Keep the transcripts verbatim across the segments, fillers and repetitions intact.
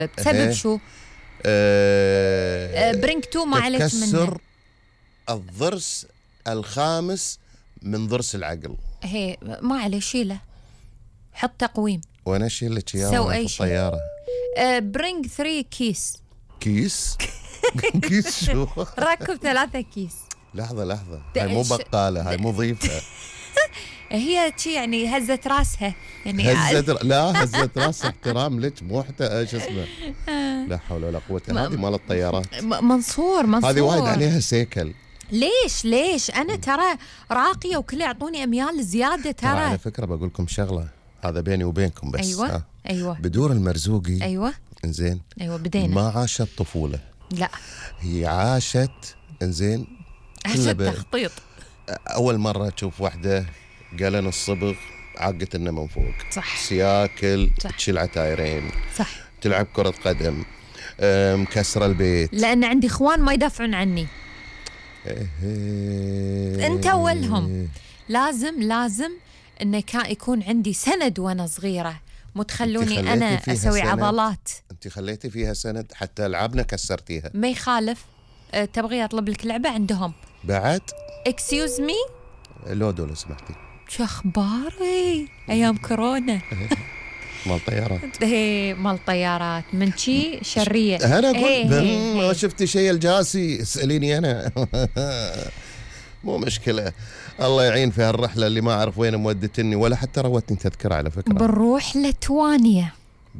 بسبب شو؟ أه برينك تو ما عليك منه. تكسر الضرس الخامس من ضرس العقل. هي ما عليه، شيله، حط تقويم وانا اشيل لك اياه سو وانا أي في شيء. الطياره. أه برينك ثري كيس. كيس؟ كيس شو؟ ركب ثلاثة كيس. لحظه لحظه، د- هاي مو ش- بقاله، هاي مضيفه. هي شي يعني هزت راسها يعني. هزت ر... لا هزت راس احترام لك، مو حتى شو اسمه. لا حول ولا قوه، هذه مال الطيارات. م- منصور منصور هذه وايد عليها سيكل. ليش ليش انا ترى راقيه وكل يعطوني اميال زياده ترى على ترى. فكره بقول لكم شغله، هذا بيني وبينكم بس. ايوه ها. ايوه بدور المرزوقي. ايوه انزين. ايوه بدينا. ما عاشت طفوله، لا هي عاشت. انزين. عشان كله ب- تخطيط. اول مره تشوف واحده قلن الصبغ عقت انه من فوق. صح. سياكل. صح. تشيل عتايرين. صح. تلعب كره قدم. أه، مكسره البيت. لان عندي اخوان ما يدافعون عني. إيه. انت اولهم. لازم لازم انه كان يكون عندي سند وانا صغيره، مو تخلوني خليتي انا فيها اسوي سند. عضلات. انت خليتي فيها سند، حتى العابنا كسرتيها. ما يخالف. أه تبغي اطلب لك لعبه عندهم؟ بعد اكسيوز مي. لودو لو سمحتي. شو اخباري ايام كورونا؟ مال طيارات. هي مال طيارات من شي شريه. انا هي- اقول هي- ما هي. شفتي شيء الجاسي اساليني انا. مو مشكله. الله يعين في هالرحله اللي ما اعرف وين مودتني، ولا حتى روتني تذكره على فكره. بنروح لتوانيا.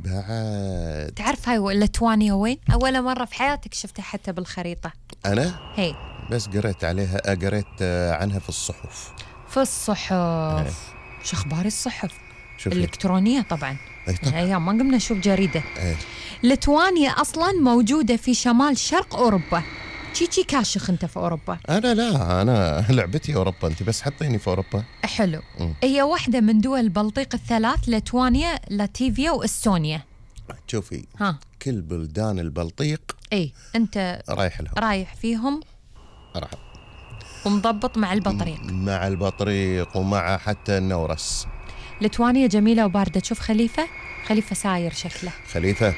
بعد تعرف هاي لتوانيا وين؟ اول مره في حياتك شفتها حتى بالخريطه. انا هي بس قريت عليها، قريت عنها في الصحف. في الصحف. شو اخبار الصحف؟ شوفي. الالكترونيه طبعا. اي طبعا. ايام ما قمنا نشوف جريده. ايه. لتوانيا اصلا موجوده في شمال شرق اوروبا. تشي تشي كاشخ انت في اوروبا. انا لا، انا لعبتي اوروبا، انت بس حطيني في اوروبا. حلو. م. هي واحده من دول البلطيق الثلاث، لتوانيا لاتفيا واستونيا. شوفي، ها كل بلدان البلطيق اي انت رايح لهم. رايح فيهم راح ومضبط مع البطريق. مع البطريق ومع حتى النورس. لتوانيا جميله وبارده. تشوف خليفه خليفه ساير شكله. خليفه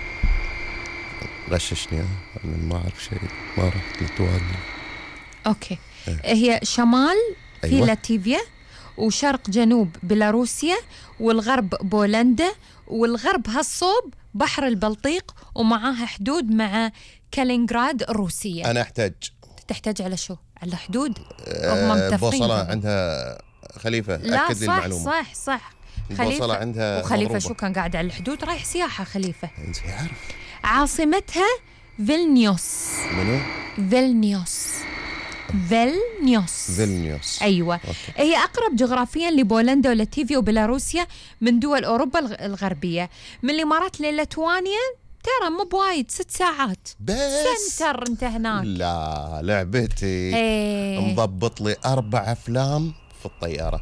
غششني، انا ما اعرف شيء، ما رحت لتوانيا. اوكي. هي شمال في أيوة. لاتفيا، وشرق جنوب بيلاروسيا، والغرب بولندا، والغرب هالصوب بحر البلطيق، ومعاها حدود مع كالينغراد الروسية. انا احتاج. تحتاج على شو؟ على حدود؟ هم أه متفقين. بوصله عندها خليفه. لا اكد لي صح المعلومه. صح صح. البوصله عندها وخليفة مضروبة. شو كان قاعد على الحدود؟ رايح سياحة خليفة. انت عارف عاصمتها فيلنيوس. منو؟ فيلنيوس فيلنيوس فيلنيوس. ايوه. أوكي. هي اقرب جغرافيا لبولندا ولاتفيا وبيلاروسيا من دول اوروبا الغ- الغربيه. من الامارات للتوانيا ترى مو بوايد، ست ساعات. بس سنتر انت هناك. لا لعبتي. إيه. مضبط لي اربع افلام في الطياره.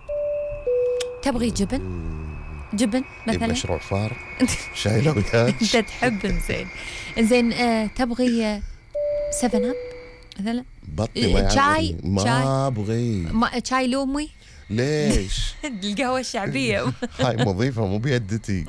تبغي جبن؟ جبن مثلا؟ مشروع فار شايله وياك. انت تحب. زين زين. آه تبغي آه سفن اب مثلا؟ بطني ما شاي؟ يعجبني. ما شاي؟ ابغي. ما شاي لومي. ليش؟ القهوه الشعبيه. هاي مضيفه مو بيدتي.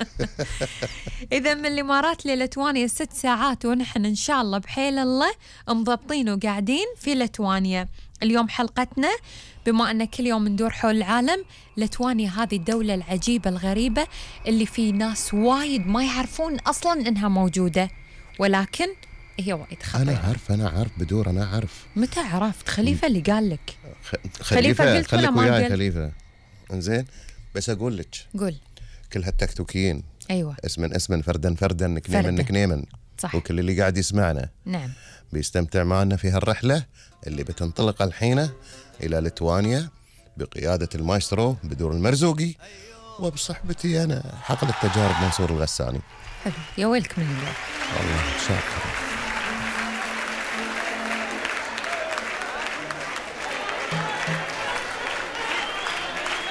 إذا من الإمارات للتوانيا ست ساعات، ونحن إن شاء الله بحيل الله مضبطين وقاعدين في لتوانيا. اليوم حلقتنا بما أن كل يوم ندور حول العالم، لتوانيا هذه الدولة العجيبة الغريبة اللي في ناس وايد ما يعرفون أصلا إنها موجودة، ولكن هي وايد خطيرة. انا عارف انا عارف بدور انا عارف. متى عرفت؟ خليفة اللي قال لك. خ... خليفة خليفه قلت ولا خليك ما وياي قلت؟ خليفه. انزين بس اقول لك، قول. كل هالتكتوكيين أيوة اسما اسما فردا فردا نكنيما فردا. نكنيما، صح. وكل اللي قاعد يسمعنا نعم بيستمتع معنا في هالرحلة اللي بتنطلق الحين إلى لتوانيا بقيادة المايسترو بدور المرزوقي، وبصحبتي أنا حقل التجارب منصور الغساني. حلو. يا ويلك من اليوم. والله شاكر.